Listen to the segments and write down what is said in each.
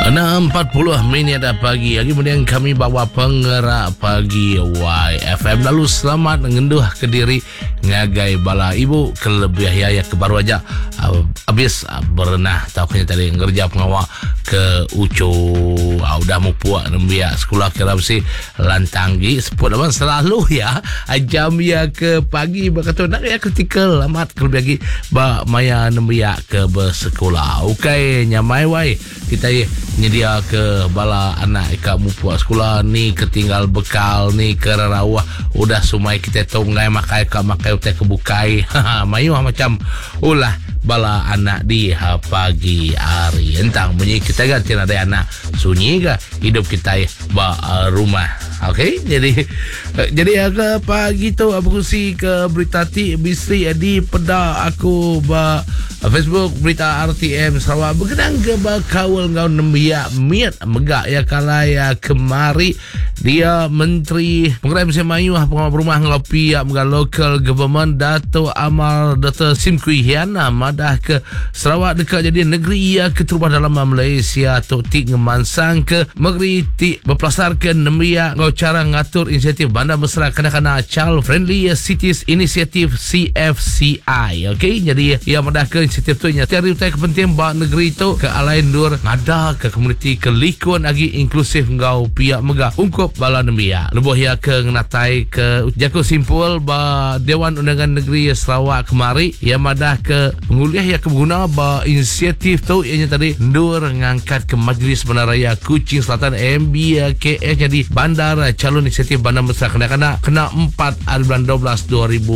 6.40 pagi. Lagi kemudian kami bawa penggerak pagi YFM. Lalu selamat mengenduh ke diri ngagai bala ibu kelebih ya kebaru aja habis berenah tahu tadi ngerja pengawal ke ucu udah mau puak nembia sekolah kira si lantanggi sepuluh abang selalu ya jam ya ke pagi berkata nak ya ketika lamat kelebih lagi ba maya nembia ke bersekolah. Okey nyamai wai kita nyedia ke bala anak kamu puak sekolah ni ketinggal bekal ni ke rawah udah sumai kita tunggai makai utai kebukai mayu macam ulah bala anak di pagi hari entang bunyi kita ganti ada anak sunyi ke hidup kita rumah. Okey jadi ke pagi tu aku si ke berita ti bisi di peda aku ba Facebook berita RTM Sarawak berkenaan ke bakawal ngau nembia miat megak ya kalaya kemari dia Menteri Pengerai Mayu Pengelola Rumah Ngopi Mga Local Government Dato' Amal Dr. Sim Kui Hiana madah ke Sarawak dekat jadi negeri ya keterubah dalam Malaysia Tok Tik ngemansang ke negeri Tik berpelasarkan nembia ngau cara ngatur inisiatif Bandar Mesra Kanak-kanak Child Friendly Cities Initiative CFCI. Okey jadi ia madah ke inisiatif tu tiari utai kepentingan bahawa negeri tu ke alain dur ngada ke komuniti ke likun lagi inklusif ngau pihak megah ungkup bala nembia lebuh ya ke ngenatai ke jaku simpul ba Dewan Undangan Negeri Sarawak kemari ia madah ke penguliah ya keguna ba inisiatif tu ianya tadi ndur ngangkat ke Majlis Bandaraya Kuching Selatan MBKS jadi bandar calon inisiatif Bandar Mesra Kanak-kanak kena 4 bulan 12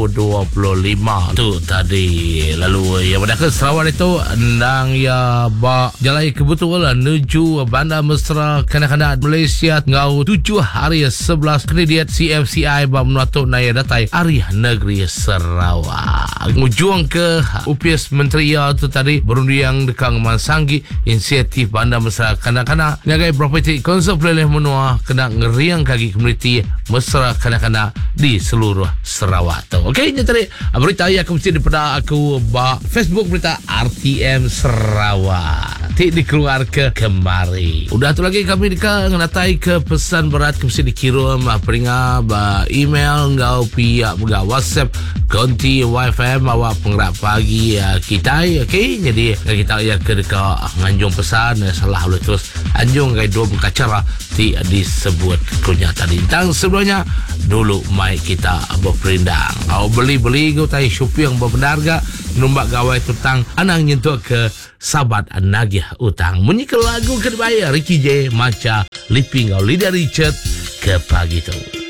2025 tu tadi. Lalu ya madah ke Sarawak itu endang ya ba jalai kebetulan menuju Bandar Mesra Kanak-kanak Malaysia ngau 7 hari 11 kandidat CFCI ba menuatuk naya datai hari negeri Sarawak ngujung ke UPS Menteri ya tu tadi berundiang dekang mansanggi inisiatif Bandar Mesra Kanak-kanak ngagai property konsep leleh menua kena ngeriang kaki komuniti Mesra Kanak-kanak di seluruh Sarawak tu. Okey ni tadi berita ya aku mesti daripada aku ba Facebook berita RTM Sarawak tik dikeluar ke kemari. Udah tu lagi kami dekat ngenatai ke pesan berat ke mesti dikirim peringat ba email ngau pihak juga WhatsApp konti YFM awak penggerak pagi kita. Okey jadi kita ya ke dekat nganjung pesan salah boleh terus anjung kai dua berkacara ti disebut kunya tadi tang sebelumnya dulu mai kita berperindang au beli go tai shopping berpendarga numbak gawai tutang anang nyentuh ke sabat nagih utang bunyi ke lagu ke bayar Ricky J Maca Liping au Lidia Richard ke pagi tu.